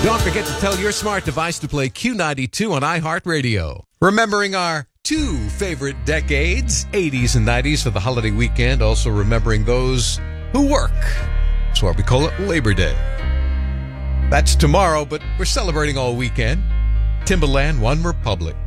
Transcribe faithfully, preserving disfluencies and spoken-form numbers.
Don't forget to tell your smart device to play Q ninety-two on iHeartRadio. Remembering our two favorite decades, eighties and nineties for the holiday weekend. Also remembering those who work. That's why we call it Labor Day. That's tomorrow, but we're celebrating all weekend. Timbaland, One Republic.